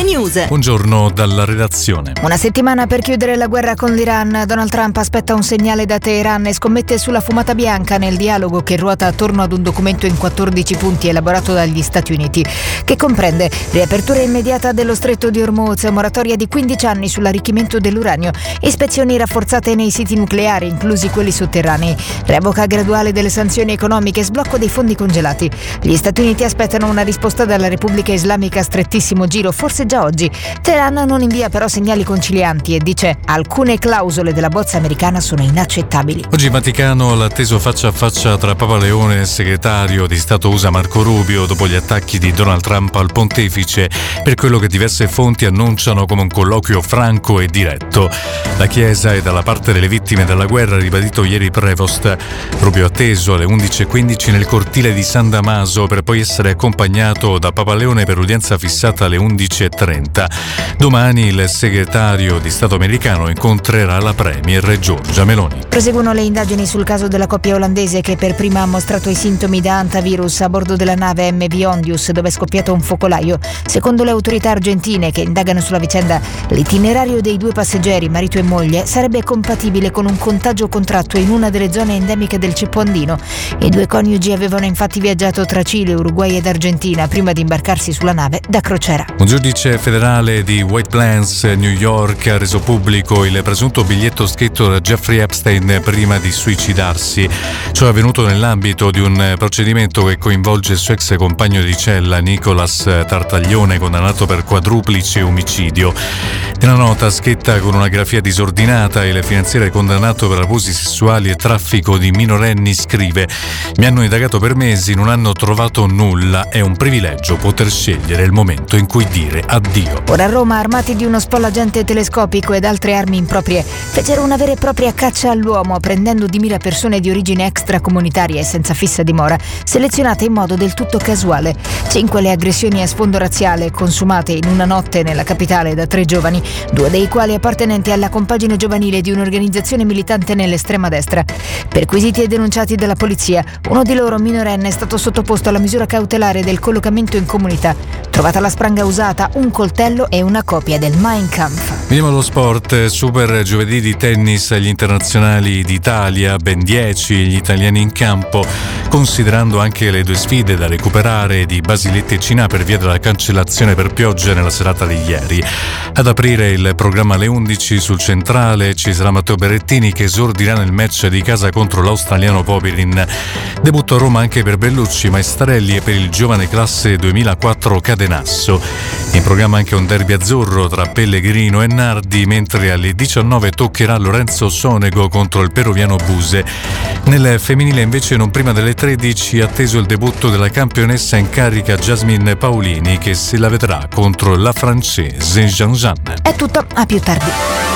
News. Buongiorno dalla redazione. Una settimana per chiudere la guerra con l'Iran. Donald Trump aspetta un segnale da Teheran e scommette sulla fumata bianca nel dialogo che ruota attorno ad un documento in 14 punti elaborato dagli Stati Uniti, che comprende riapertura immediata dello stretto di Hormuz, moratoria di 15 anni sull'arricchimento dell'uranio, ispezioni rafforzate nei siti nucleari, inclusi quelli sotterranei, revoca graduale delle sanzioni economiche, sblocco dei fondi congelati. Gli Stati Uniti aspettano una risposta dalla Repubblica Islamica a strettissimo giro, forse già oggi. Teheran non invia però segnali concilianti e dice: alcune clausole della bozza americana sono inaccettabili. Oggi in Vaticano l'atteso faccia a faccia tra Papa Leone e il segretario di Stato USA Marco Rubio dopo gli attacchi di Donald Trump al pontefice, per quello che diverse fonti annunciano come un colloquio franco e diretto. La Chiesa è dalla parte delle vittime della guerra, ha ribadito ieri Prevost. Rubio atteso alle 11:15 nel cortile di San Damaso per poi essere accompagnato da Papa Leone per l'udienza fissata alle 11:30. Domani il segretario di Stato americano incontrerà la premier Giorgia Meloni. Proseguono le indagini sul caso della coppia olandese che per prima ha mostrato i sintomi da hantavirus a bordo della nave MV Ondius, dove è scoppiato un focolaio. Secondo le autorità argentine che indagano sulla vicenda, l'itinerario dei due passeggeri, marito e moglie, sarebbe compatibile con un contagio contratto in una delle zone endemiche del ceppo andino. I due coniugi avevano infatti viaggiato tra Cile, Uruguay ed Argentina prima di imbarcarsi sulla nave da crociera. Un giudice federale di White Plains, New York, ha reso pubblico il presunto biglietto scritto da Jeffrey Epstein prima di suicidarsi. Ciò è avvenuto nell'ambito di un procedimento che coinvolge il suo ex compagno di cella Nicolas Tartaglione, condannato per quadruplice omicidio. Nella nota, scritta con una grafia disordinata, il finanziere condannato per abusi sessuali e traffico di minorenni scrive: mi hanno indagato per mesi, non hanno trovato nulla, è un privilegio poter scegliere il momento in cui dire addio. Ora a Roma, armati di uno spollagente telescopico ed altre armi improprie, fecero una vera e propria caccia all'uomo, prendendo di mira persone di origine extracomunitaria e senza fissa dimora, selezionate in modo del tutto casuale. 5 le aggressioni a sfondo razziale consumate in una notte nella capitale da 3 giovani, 2 dei quali appartenenti alla compagine giovanile di un'organizzazione militante nell'estrema destra. Perquisiti e denunciati dalla polizia, uno di loro, minorenne, è stato sottoposto alla misura cautelare del collocamento in comunità. Trovata la spranga usata, un coltello e una copia del Mein Kampf. Veniamo allo sport. Super giovedì di tennis agli internazionali d'Italia, ben 10 gli italiani in campo, considerando anche le 2 sfide da recuperare di Basiletti e Cinà per via della cancellazione per pioggia nella serata di ieri. Ad aprire il programma alle 11 sul centrale ci sarà Matteo Berrettini, che esordirà nel match di casa contro l'australiano Popilin. Debutto a Roma anche per Bellucci, Maestrelli e per il giovane classe 2004 Cadenasso. In programma anche un derby azzurro tra Pellegrino e Nardi, mentre alle 19 toccherà Lorenzo Sonego contro il peruviano Buse. Nel femminile invece non prima delle 13 atteso il debutto della campionessa in carica Jasmine Paolini, che se la vedrà contro la francese Jean Jean. È tutto, a più tardi.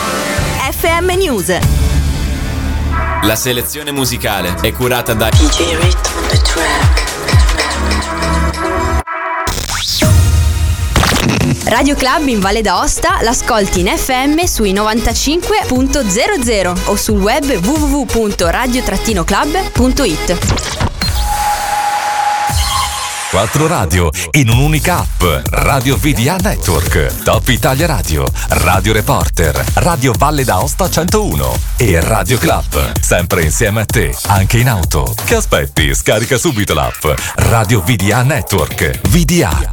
FM News. La selezione musicale è curata da DJ Rhythm on the track. Radio Club in Valle d'Aosta l'ascolti in FM sui 95.00 o sul web www.radio-club.it. 4 radio in un'unica app. Radio VDA Network, Top Italia Radio, Radio Reporter, Radio Valle d'Aosta 101 e Radio Club. Sempre insieme a te, anche in auto. Che aspetti? Scarica subito l'app Radio VDA Network. VDA.